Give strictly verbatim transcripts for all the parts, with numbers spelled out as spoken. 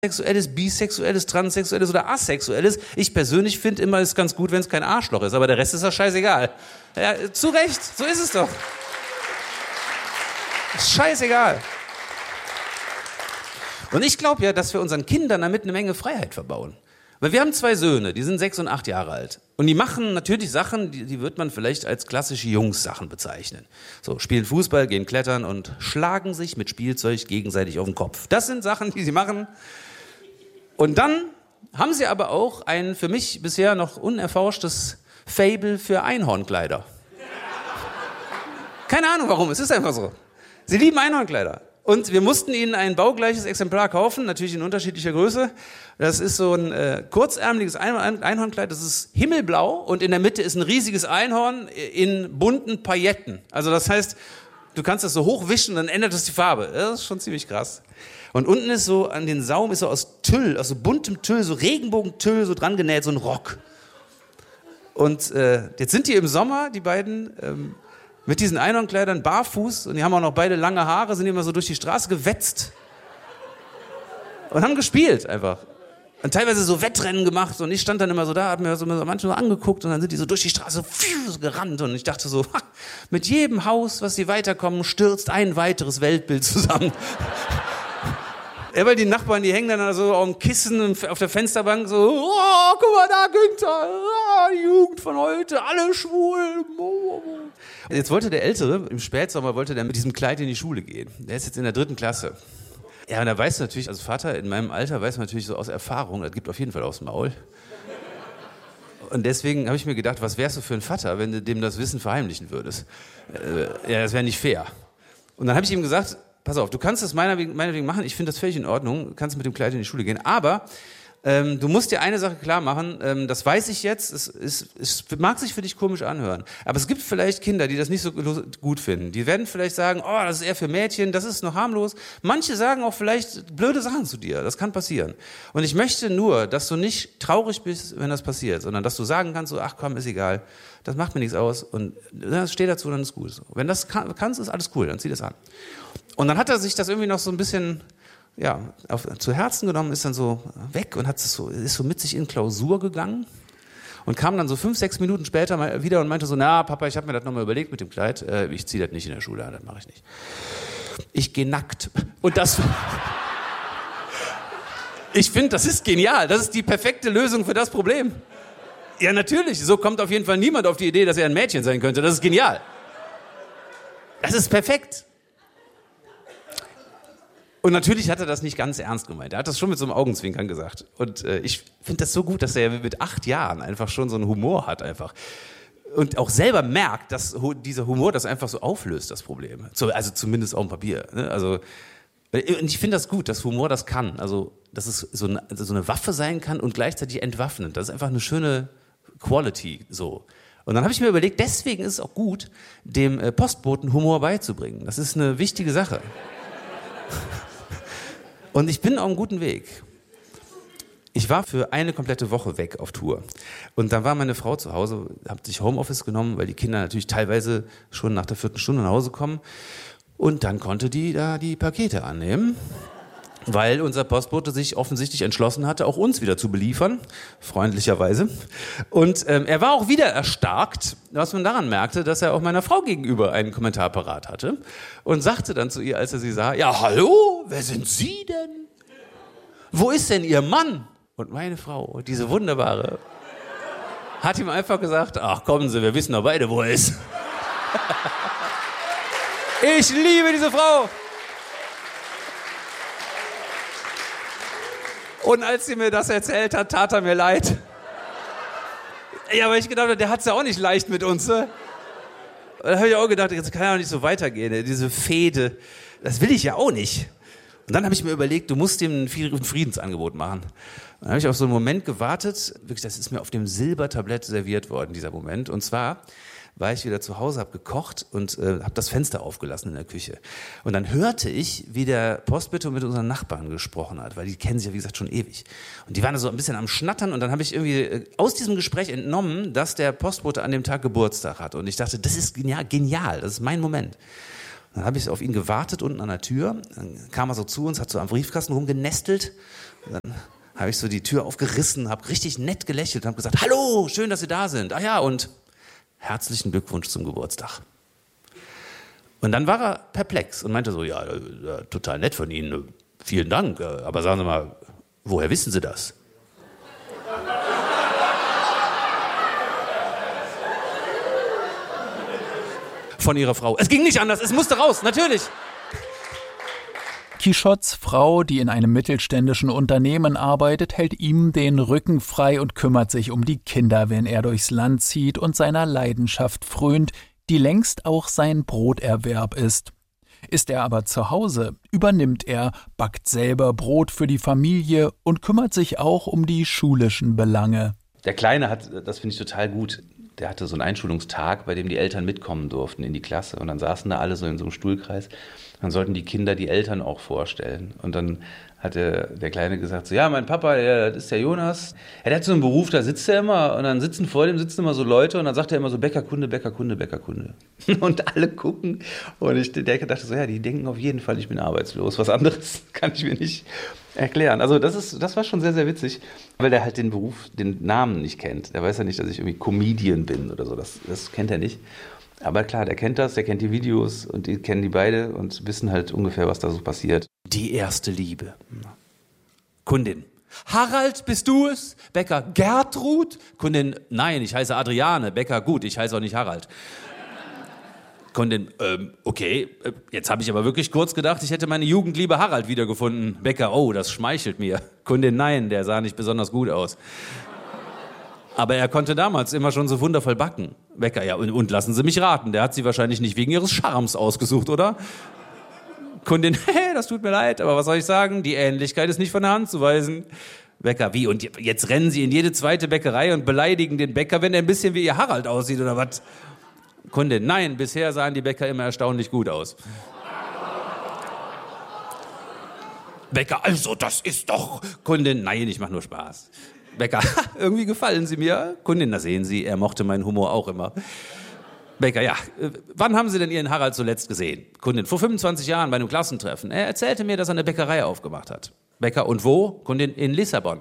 Sexuelles, Bisexuelles, Transsexuelles oder Asexuelles. Ich persönlich finde immer, es ist ganz gut, wenn es kein Arschloch ist, aber der Rest ist doch scheißegal. Ja, zu Recht, so ist es doch. Ist scheißegal. Und ich glaube ja, dass wir unseren Kindern damit eine Menge Freiheit verbauen. Weil wir haben zwei Söhne, die sind sechs und acht Jahre alt. Und die machen natürlich Sachen, die, die wird man vielleicht als klassische Jungs-Sachen bezeichnen. So, spielen Fußball, gehen klettern und schlagen sich mit Spielzeug gegenseitig auf den Kopf. Das sind Sachen, die sie machen. Und dann haben sie aber auch ein für mich bisher noch unerforschtes Faible für Einhornkleider. Keine Ahnung warum, es ist einfach so. Sie lieben Einhornkleider. Und wir mussten ihnen ein baugleiches Exemplar kaufen, natürlich in unterschiedlicher Größe. Das ist so ein äh, kurzärmeliges Einhornkleid, das ist himmelblau und in der Mitte ist ein riesiges Einhorn in bunten Pailletten. Also das heißt, du kannst das so hochwischen und dann ändert es die Farbe. Das ist schon ziemlich krass. Und unten ist so, an den Saum ist so aus Tüll, aus so buntem Tüll, so Regenbogentüll, so dran genäht, so ein Rock. Und äh, jetzt sind die im Sommer, die beiden, ähm, mit diesen Einhornkleidern barfuß und die haben auch noch beide lange Haare, sind immer so durch die Straße gewetzt und haben gespielt einfach. Und teilweise so Wettrennen gemacht und ich stand dann immer so da, hab mir so manche so angeguckt und dann sind die so durch die Straße so gerannt und ich dachte so, ha, mit jedem Haus, was sie weiterkommen, stürzt ein weiteres Weltbild zusammen. Ja, weil die Nachbarn, die hängen dann so auf dem Kissen auf der Fensterbank so, oh, guck mal da, Günther, oh, die Jugend von heute, alle schwul. Jetzt wollte der Ältere, im Spätsommer wollte der mit diesem Kleid in die Schule gehen. Der ist jetzt in der dritten Klasse. Ja, und da weißt du natürlich, als Vater in meinem Alter weiß man natürlich so aus Erfahrung, das gibt auf jeden Fall aufs Maul. Und deswegen habe ich mir gedacht, was wärst du für ein Vater, wenn du dem das Wissen verheimlichen würdest? Äh, ja, das wäre nicht fair. Und dann habe ich ihm gesagt, pass auf, du kannst das meinetwegen, meinetwegen machen, ich finde das völlig in Ordnung, du kannst mit dem Kleid in die Schule gehen, aber ähm, du musst dir eine Sache klar machen, ähm, das weiß ich jetzt, es, es, es mag sich für dich komisch anhören, aber es gibt vielleicht Kinder, die das nicht so gut finden. Die werden vielleicht sagen, oh, das ist eher für Mädchen, das ist noch harmlos. Manche sagen auch vielleicht blöde Sachen zu dir, das kann passieren. Und ich möchte nur, dass du nicht traurig bist, wenn das passiert, sondern dass du sagen kannst, so, ach komm, ist egal, das macht mir nichts aus und steh dazu, dann ist gut. Wenn das kann, kannst, ist alles cool, dann zieh das an. Und dann hat er sich das irgendwie noch so ein bisschen ja, auf, zu Herzen genommen, ist dann so weg und hat es so, ist so mit sich in Klausur gegangen und kam dann so fünf, sechs Minuten später mal wieder und meinte so, na Papa, ich habe mir das nochmal überlegt mit dem Kleid, äh, ich ziehe das nicht in der Schule an, das mache ich nicht. Ich gehe nackt. Und das... Ich finde, das ist genial, das ist die perfekte Lösung für das Problem. Ja, natürlich, so kommt auf jeden Fall niemand auf die Idee, dass er ein Mädchen sein könnte, das ist genial. Das ist perfekt. Und natürlich hat er das nicht ganz ernst gemeint. Er hat das schon mit so einem Augenzwinkern gesagt. Und äh, ich finde das so gut, dass er mit acht Jahren einfach schon so einen Humor hat einfach. Und auch selber merkt, dass hu- dieser Humor das einfach so auflöst, das Problem. So, also zumindest auf dem Papier. Ne? Also, und ich finde das gut, dass Humor das kann. Also, dass es so eine, also so eine Waffe sein kann und gleichzeitig entwaffnend. Das ist einfach eine schöne Quality so. Und dann habe ich mir überlegt, deswegen ist es auch gut, dem äh, Postboten Humor beizubringen. Das ist eine wichtige Sache. Und ich bin auf einem guten Weg. Ich war für eine komplette Woche weg auf Tour. Und dann war meine Frau zu Hause, hat sich Homeoffice genommen, weil die Kinder natürlich teilweise schon nach der vierten Stunde nach Hause kommen. Und dann konnte die da die Pakete annehmen, weil unser Postbote sich offensichtlich entschlossen hatte, auch uns wieder zu beliefern, freundlicherweise. Und ähm, er war auch wieder erstarkt, was man daran merkte, dass er auch meiner Frau gegenüber einen Kommentar parat hatte und sagte dann zu ihr, als er sie sah, ja hallo, wer sind Sie denn? Wo ist denn Ihr Mann? Und meine Frau, diese wunderbare, hat ihm einfach gesagt, ach kommen Sie, wir wissen doch beide, wo er ist. Ich liebe diese Frau. Und als sie mir das erzählt hat, tat er mir leid. Ja, aber ich gedacht habe, der hat es ja auch nicht leicht mit uns. Ne? Und da habe ich auch gedacht, das kann ja auch nicht so weitergehen. Ne? Diese Fehde, das will ich ja auch nicht. Und dann habe ich mir überlegt, du musst ihm ein Friedensangebot machen. Und dann habe ich auf so einen Moment gewartet. Wirklich, das ist mir auf dem Silbertablett serviert worden, dieser Moment. Und zwar war ich wieder zu Hause, habe gekocht und äh, habe das Fenster aufgelassen in der Küche. Und dann hörte ich, wie der Postbote mit unseren Nachbarn gesprochen hat, weil die kennen sich ja, wie gesagt, schon ewig. Und die waren da so ein bisschen am Schnattern und dann habe ich irgendwie äh, aus diesem Gespräch entnommen, dass der Postbote an dem Tag Geburtstag hat. Und ich dachte, das ist genial, genial, das ist mein Moment. Dann habe ich auf ihn gewartet unten an der Tür. Dann kam er so zu uns, hat so am Briefkasten rumgenestelt. Dann habe ich so die Tür aufgerissen, habe richtig nett gelächelt und habe gesagt, hallo, schön, dass Sie da sind. Ah ja, und herzlichen Glückwunsch zum Geburtstag. Und dann war er perplex und meinte so, ja, ja total nett von Ihnen, vielen Dank. Aber sagen Sie mal, woher wissen Sie das? Von Ihrer Frau. Es ging nicht anders, es musste raus, natürlich. Quichottes Frau, die in einem mittelständischen Unternehmen arbeitet, hält ihm den Rücken frei und kümmert sich um die Kinder, wenn er durchs Land zieht und seiner Leidenschaft frönt, die längst auch sein Broterwerb ist. Ist er aber zu Hause, übernimmt er, backt selber Brot für die Familie und kümmert sich auch um die schulischen Belange. Der Kleine hat, das finde ich total gut, der hatte so einen Einschulungstag, bei dem die Eltern mitkommen durften in die Klasse. Und dann saßen da alle so in so einem Stuhlkreis. Dann sollten die Kinder die Eltern auch vorstellen. Und dann hat der, der Kleine gesagt, so, ja, mein Papa, der, das ist der Jonas. Ja, der hat so einen Beruf, da sitzt er immer. Und dann sitzen vor dem sitzen immer so Leute. Und dann sagt er immer so, Bäckerkunde, Bäckerkunde, Bäckerkunde. Und alle gucken. Und ich der dachte so, ja, die denken auf jeden Fall, ich bin arbeitslos. Was anderes kann ich mir nicht erklären. Also das ist, das war schon sehr, sehr witzig, weil der halt den Beruf, den Namen nicht kennt. Der weiß ja nicht, dass ich irgendwie Comedian bin oder so. Das, das kennt er nicht. Aber klar, der kennt das, der kennt die Videos und die kennen die beide und wissen halt ungefähr, was da so passiert. Die erste Liebe. Kundin. Harald, bist du es? Bäcker Gertrud? Kundin, nein, ich heiße Adriane. Bäcker, gut, ich heiße auch nicht Harald. Kundin, ähm, okay, jetzt habe ich aber wirklich kurz gedacht, ich hätte meine Jugendliebe Harald wiedergefunden. Bäcker, oh, das schmeichelt mir. Kundin, nein, der sah nicht besonders gut aus. Aber er konnte damals immer schon so wundervoll backen. Bäcker, ja, und, und lassen Sie mich raten, der hat Sie wahrscheinlich nicht wegen Ihres Charmes ausgesucht, oder? Kundin, hey, das tut mir leid, aber was soll ich sagen? Die Ähnlichkeit ist nicht von der Hand zu weisen. Bäcker, wie? Und jetzt rennen Sie in jede zweite Bäckerei und beleidigen den Bäcker, wenn er ein bisschen wie Ihr Harald aussieht, oder was? Kundin, nein, bisher sahen die Bäcker immer erstaunlich gut aus. Bäcker, also das ist doch... Kundin, nein, ich mache nur Spaß. Bäcker, irgendwie gefallen Sie mir. Kundin, da sehen Sie, er mochte meinen Humor auch immer. Bäcker, ja, wann haben Sie denn Ihren Harald zuletzt gesehen? Kundin, vor fünfundzwanzig Jahren bei einem Klassentreffen. Er erzählte mir, dass er eine Bäckerei aufgemacht hat. Bäcker, und wo? Kundin, in Lissabon.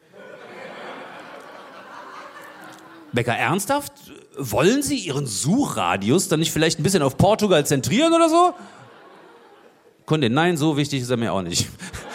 Bäcker, ernsthaft? Wollen Sie Ihren Suchradius dann nicht vielleicht ein bisschen auf Portugal zentrieren oder so? Kundin, nein, so wichtig ist er mir auch nicht.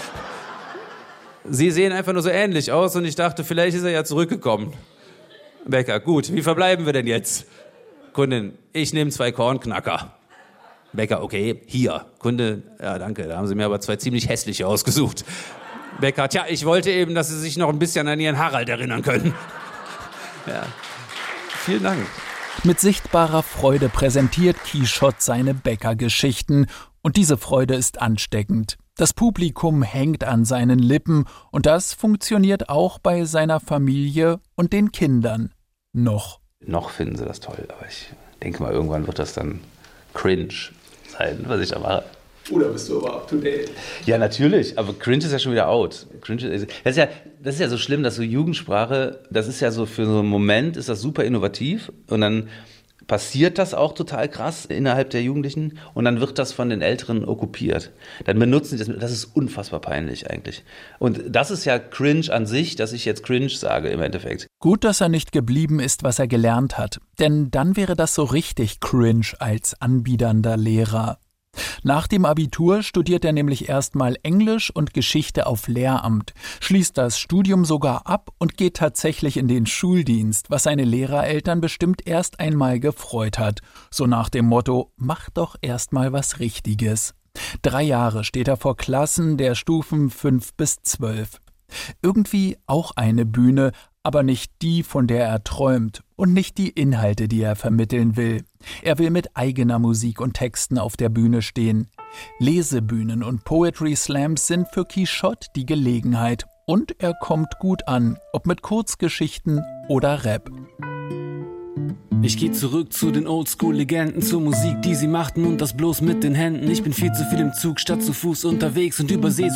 Sie sehen einfach nur so ähnlich aus und ich dachte, vielleicht ist er ja zurückgekommen. Bäcker, gut, wie verbleiben wir denn jetzt? Kundin, ich nehme zwei Kornknacker. Bäcker, okay, hier. Kunde, ja danke, da haben Sie mir aber zwei ziemlich hässliche ausgesucht. Bäcker, tja, ich wollte eben, dass Sie sich noch ein bisschen an Ihren Harald erinnern können. Ja. Vielen Dank. Mit sichtbarer Freude präsentiert Quichotte seine Bäckergeschichten und diese Freude ist ansteckend. Das Publikum hängt an seinen Lippen und das funktioniert auch bei seiner Familie und den Kindern. Noch. Noch finden sie das toll, aber ich denke mal, irgendwann wird das dann cringe sein, was ich da mache. Oder bist du aber up to date? Ja, natürlich, aber cringe ist ja schon wieder out. Cringe ist, das, ist ja, das ist ja so schlimm, dass so Jugendsprache, das ist ja so für so einen Moment, ist das super innovativ und dann passiert das auch total krass innerhalb der Jugendlichen und dann wird das von den Älteren okkupiert. Dann benutzen sie das, das ist unfassbar peinlich eigentlich. Und das ist ja cringe an sich, dass ich jetzt cringe sage im Endeffekt. Gut, dass er nicht geblieben ist, was er gelernt hat, denn dann wäre das so richtig cringe als anbiedernder Lehrer. Nach dem Abitur studiert er nämlich erstmal Englisch und Geschichte auf Lehramt, schließt das Studium sogar ab und geht tatsächlich in den Schuldienst, was seine Lehrereltern bestimmt erst einmal gefreut hat. So nach dem Motto, mach doch erstmal was Richtiges. Drei Jahre steht er vor Klassen der Stufen fünf bis zwölf. Irgendwie auch eine Bühne, aber nicht die, von der er träumt und nicht die Inhalte, die er vermitteln will. Er will mit eigener Musik und Texten auf der Bühne stehen. Lesebühnen und Poetry Slams sind für Quichotte die Gelegenheit und er kommt gut an, ob mit Kurzgeschichten oder Rap. Ich geh zurück zu den Oldschool-Legenden, zur Musik, die sie machten und das bloß mit den Händen. Ich bin viel zu viel im Zug statt zu Fuß unterwegs und überseh